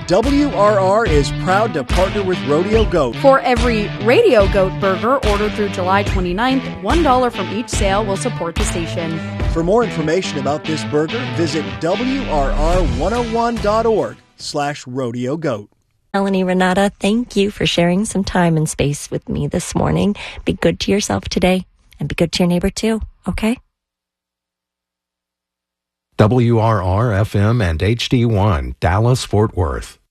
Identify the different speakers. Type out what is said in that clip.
Speaker 1: WRR is proud to partner with Rodeo Goat.
Speaker 2: For every Radio Goat burger ordered through July 29th, $1 from each sale will support the station.
Speaker 1: For more information about this burger, visit WRR101.org/Rodeo Goat.
Speaker 3: Melanie Renata, thank you for sharing some time and space with me this morning. Be good to yourself today and be good to your neighbor too, okay?
Speaker 4: WRR FM and HD1, Dallas, Fort Worth.